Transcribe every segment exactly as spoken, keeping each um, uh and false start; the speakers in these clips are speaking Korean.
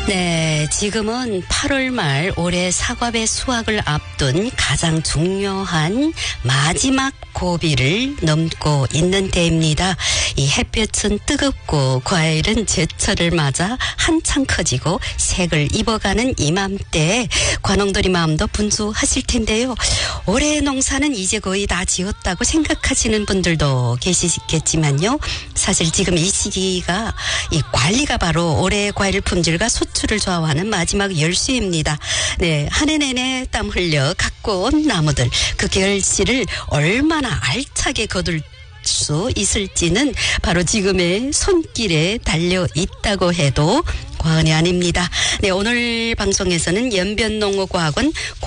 네, 지금은 팔월 말 올해 사과배 수확을 앞둔 가장 중요한 마지막 고비를 넘고 있는 때입니다. 이 햇볕은 뜨겁고 과일은 제철을 맞아 한창 커지고 색을 입어가는 이맘때 관홍들이 마음도 분주하실 텐데요. 올해 농사는 이제 거의 다 지었다고 생각하시는 분들도 계시겠지만요. 사실 지금 이 시기가 이 관리가 바로 올해 과일 품질과 수출을 좌우하는 마지막 열쇠입니다. 네, 한 해 내내 땀 흘려 갖고 온 나무들 그 결실을 얼마나 알차게 거둘 수 있을지는 바로 지금의 손길에 달려 있다고 해도 과언이 아닙니다. 네, 오늘 방송에서는 연변농업과학원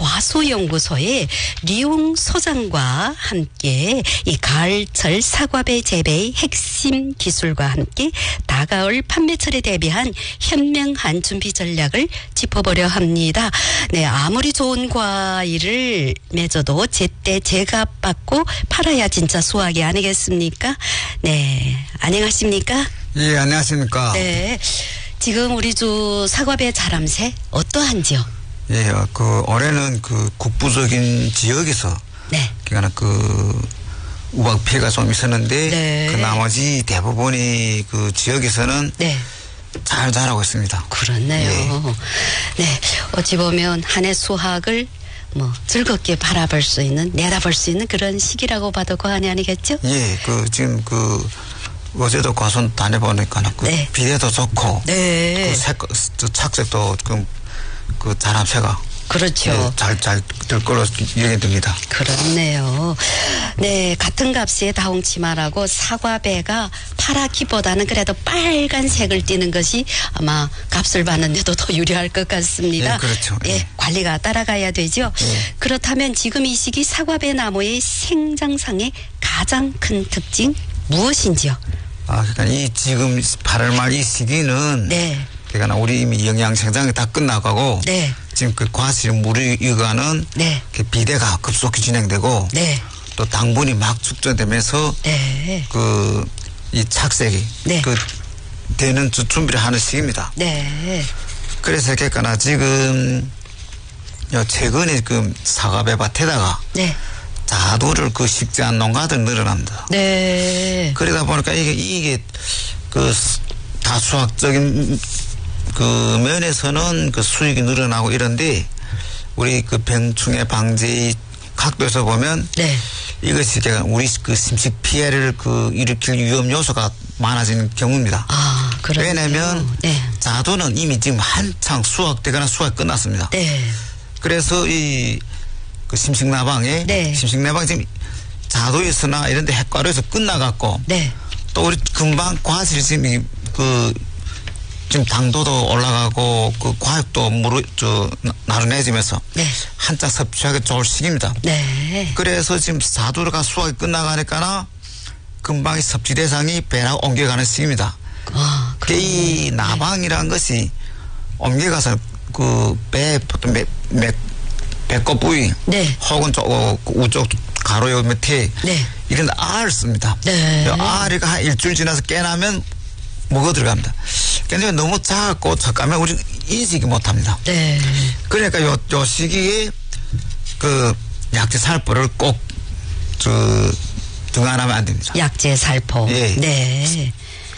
과수연구소의 리웅 소장과 함께 이 가을철 사과배 재배의 핵심 기술과 함께 다가올 판매철에 대비한 현명한 준비 전략을 짚어보려 합니다. 네, 아무리 좋은 과일을 맺어도 제때 제값받고 팔아야 진짜 수확이 아니겠습니까? 네, 안녕하십니까? 예, 안녕하십니까? 네. 지금 우리 주 사과배 자람새 어떠한지요? 예, 그 올해는 그 국부적인 지역에서 네. 그러니까 그 우박 피해가 좀 있었는데 네. 그 나머지 대부분이 그 지역에서는 네. 잘 자라고 있습니다. 그렇네요. 예. 네, 어찌 보면 한 해 수확을 뭐 즐겁게 바라볼 수 있는 내다볼 수 있는 그런 시기라고 봐도 과언이 아니겠죠? 예, 그 지금 그 어제도 과선 다녀보니까 그 네. 비례도 좋고 네. 그 색, 그 착색도 그, 그 자람새가 그렇죠. 네, 잘, 잘 될 걸로 예견이 됩니다. 그렇네요. 네, 같은 값에 다홍치마라고 사과배가 파랗기보다는 그래도 빨간색을 띠는 것이 아마 값을 받는 데도 더 유리할 것 같습니다. 네, 그렇죠. 예, 네. 관리가 따라가야 되죠. 네. 그렇다면 지금 이 시기 사과배 나무의 생장상의 가장 큰 특징 무엇인지요? 아, 그러니까 이 지금 팔월 말 이 시기는 네. 그러니까 우리 이미 영양 생장이 다 끝나가고 네. 지금 그 과실 물이 유가는 네. 그 비대가 급속히 진행되고 네. 또 당분이 막 축적되면서 네. 그 이 착색이 네. 그 되는 준비를 하는 시기입니다. 네. 그래서 그러니까 지금 최근에 그 사과배 밭에다가 네. 자두를 그 식재한 농가들 늘어납니다. 네. 그러다 보니까 이게 이게 그 다수학적인 그 면에서는 그 수익이 늘어나고 이런데 우리 그 병충해 방제의 각도에서 보면 네. 이것이 우리 그 심식 피해를 그 일으킬 위험 요소가 많아지는 경우입니다. 아, 그래요. 왜냐하면 네. 자두는 이미 지금 한창 수확되거나 수확이 끝났습니다. 네. 그래서 이 그 심식나방에 네. 심식나방 지금 자두에서나 이런 데 핵과로에서 끝나갔고 네. 또 우리 금방 과실이 지금 그 지금 당도도 올라가고 그 과육도 무르 저 나른해지면서 네. 한짝 섭취하기 좋을 시기입니다. 네. 그래서 지금 자두가 수확이 끝나가니까나 금방 섭취 대상이 배로 옮겨가는 시기입니다. 아, 그게 이 나방이라는 것이 옮겨가서 그 배 보통 매, 매, 배꼽 부위 네. 혹은 저 어, 우쪽 가로 요 밑에 네. 이런 알을 씁니다. 네. 알이 한 일주일 지나서 깨나면 먹어 들어갑니다. 근데 너무 작고 척하면 우리 인식이 못합니다. 네. 그러니까 요, 요 시기에 그 약재 살포를 꼭 저 등한하면 안 됩니다. 약재 살포. 예. 네.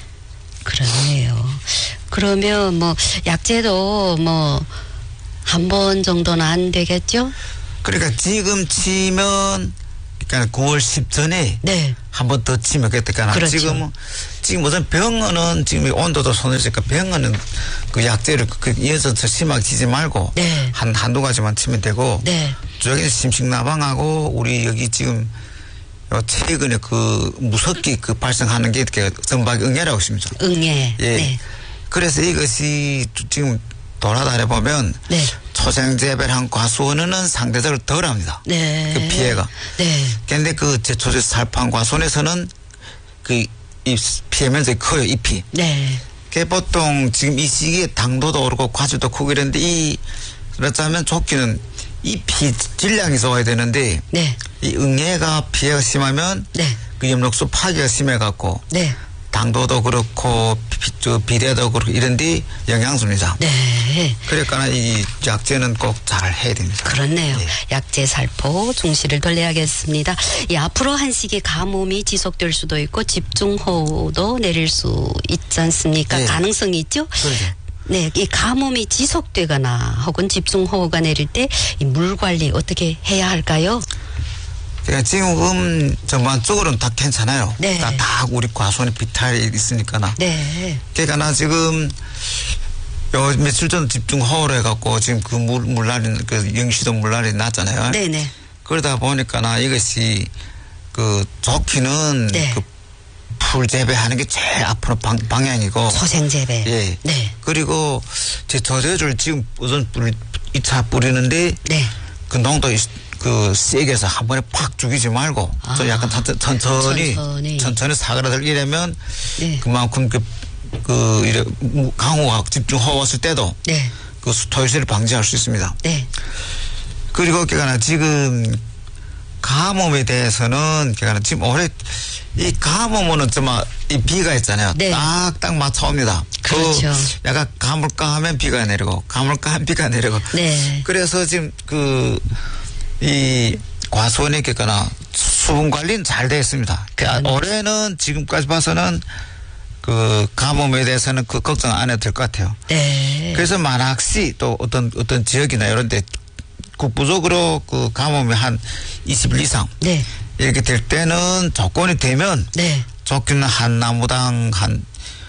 그러네요. 그러면 뭐 약재도 뭐 한 번 정도는 안 되겠죠? 그러니까 지금 치면 그러니까 구월 십 전에 네. 한 번 더 치면 그때까지 그렇죠. 지금 지금 무슨 병원은 지금 온도도 손해니까 병원은 그 약재를 그 이어서 심하게 치지 말고 네. 한 한두 가지만 치면 되고 네. 저기 심식나방하고 우리 여기 지금 요 최근에 그 무섭게 그 발생하는 게 이렇게 전박 응애라고 있습니다. 응애. 예. 네. 그래서 이것이 지금 돌아다녀 보면 네. 초생재배랑 과수원은 상대적으로 덜합니다. 네. 그 피해가. 네. 그런데 그 제초제 살포한 과수원에서는 그 이 피해 면적이 커요, 잎이. 네. 그게 보통 지금 이 시기에 당도도 오르고 과즙도 크고 이런데 이 그렇다면 조끼는 잎이 질량이 좋아야 되는데 네. 이 응애가 피해가 심하면 네. 그 엽록소 파괴가 심해갖고 네. 당도도 그렇고 비, 저 비대도 그렇고 이런데 영양소입니다. 네. 그러니까 이 약제는 꼭 잘 해야 됩니다. 그렇네요. 네. 약제 살포 중시를 돌려야겠습니다. 이 앞으로 한식이 가뭄이 지속될 수도 있고 집중호우도 내릴 수 있지 않습니까? 네. 가능성이 있죠? 그렇죠. 네, 이 가뭄이 지속되거나 혹은 집중호우가 내릴 때 이 물 관리 어떻게 해야 할까요? 그러니까 지금 전반적으로는 다 괜찮아요. 네. 다, 다 우리 과수원에 비탈이 있으니까나. 네. 그러니까 나 지금 요 며칠 전 집중호우를 해갖고 지금 그 물, 물난리, 그 영시도 물난리 났잖아요. 네네. 그러다 보니까 나 이것이 그 좋기는 네. 그 풀 재배하는 게 제일 앞으로 방, 방향이고. 소생재배. 예. 네. 그리고 제 저제를 지금 우선 뿌리, 이 차 뿌리는데. 네. 그 농도 그 세게 해서 한 번에 팍 죽이지 말고. 아. 좀 약간 천천히, 천천히, 천천히. 천천히 사그라들기려면. 네. 그만큼 그, 그, 이래, 강우가 집중호우 왔을 때도. 네. 그 수토유실을 방지할 수 있습니다. 네. 그리고 그니까 지금 가뭄에 대해서는 그니까 지금 올해 이 가뭄은 좀 이 비가 있잖아요. 네. 딱딱 맞춰옵니다. 그렇죠. 그 약간 가물까 하면 비가 내리고 가물까 하면 비가 내리고. 네. 그래서 지금 그 이 과수원에 있거나 수분 관리는 잘 되어 있습니다. 그러니까 올해는 지금까지 봐서는 그 가뭄에 대해서는 그 걱정 안 해도 될 것 같아요. 네. 그래서 만학시 또 어떤 어떤 지역이나 이런 데 국부적으로 그 가뭄이 한 이십 일 이상 네. 이렇게 될 때는 조건이 되면 네. 좋기는 한 나무당 한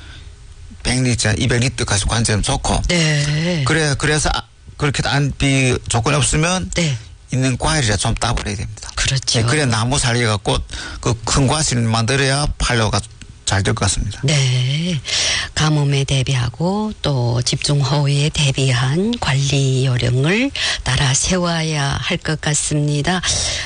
백 리터, 이백 리터까지 관제하면 좋고. 네. 그래 그래서 그렇게 안 비 조건이 없으면 네. 있는 과일이라 좀 따버려야 됩니다. 그렇죠. 네, 그래 나무 살려갖고 그 큰 과실을 만들어야 팔려가 잘 될 것 같습니다. 네. 가뭄에 대비하고 또 집중호우에 대비한 관리 요령을 따라 세워야 할 것 같습니다.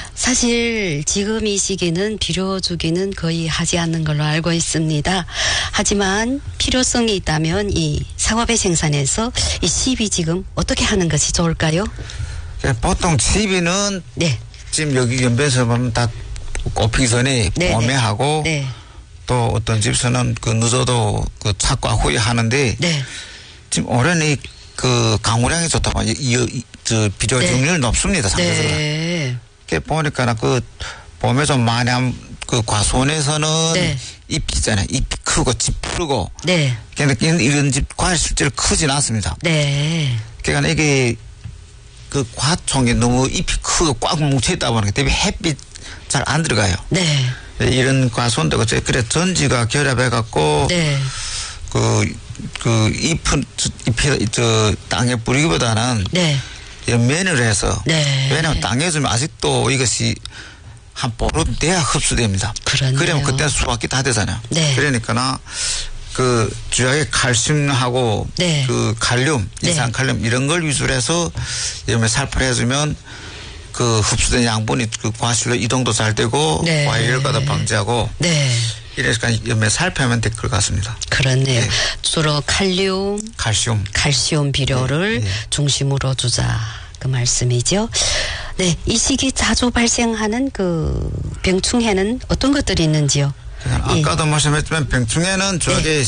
사실 지금 이 시기는 비료 주기는 거의 하지 않는 걸로 알고 있습니다. 하지만 필요성이 있다면 이 사과배 생산에서 이 시비 지금 어떻게 하는 것이 좋을까요? 보통 시비는 네. 지금 여기 연변에서 보면 다 꼽히기 전에 네, 봄에 네. 하고 네. 또 어떤 집에서는 그 늦어도 그 착과 후에 하는데 네. 지금 올해는 이 그 강우량이 좋다고 이, 이, 저 비료 네. 증률 높습니다. 상대적으로. 네. 그 보니까 그 봄에 좀 많이 한 그 과수원에서는 네. 잎이 있잖아요. 잎이 크고 집 푸르고. 네. 그러니까 이런 집 과일 실제로 크진 않습니다. 네. 그러니까 이게 그 과총이 너무 잎이 크고 꽉 뭉쳐있다 보니까 대비 햇빛 잘 안 들어가요. 네. 이런 과수원도 그래 전지가 결합해갖고 네. 그, 그 잎은 잎이 저 땅에 뿌리기보다는 네. 연면을 해서 네. 왜냐하면 땅에 주면 아직도 이것이 한 보름 돼야 흡수됩니다. 그렇네요. 그러면 그때 수확이 다 되잖아요. 네. 그러니까나 그 주약의 칼슘하고 네. 그 칼륨, 네. 이산칼륨 이런 걸 위주로 해서 이러면 살포를 해주면 그 흡수된 양분이 그 과실로 이동도 잘 되고 네. 과일 열과도 방지하고 네. 이래서 연매 살펴면 될 것 같습니다. 그렇네요. 네. 주로 칼륨, 칼슘. 칼슘 비료를 네, 네. 중심으로 두자. 그 말씀이죠. 네. 이 시기 자주 발생하는 그 병충해는 어떤 것들이 있는지요? 아까도 말씀했지만 병충해는 저게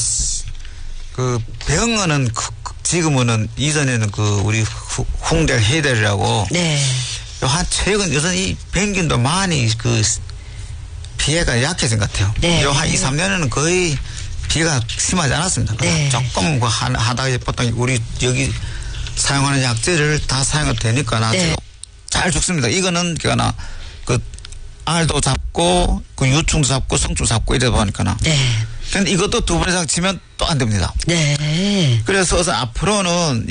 그 병은 그 지금은 이전에는 그 우리 홍대 해대라고 네. 한 최근 여전히 병균도 많이 그 피해가 약해진 것 같아요. 네. 요 한 이, 삼 년에는 거의 비가 심하지 않았습니다. 네. 조금 그 하다가 보통 우리 여기 사용하는 약재를 다 사용해도 되니까 아주 네. 잘 죽습니다. 이거는 그나 그 알도 잡고 그 유충도 잡고 성충 잡고 이러다 보니까나. 네. 근데 이것도 두 번 이상 치면 또 안 됩니다. 네. 그래서 앞으로는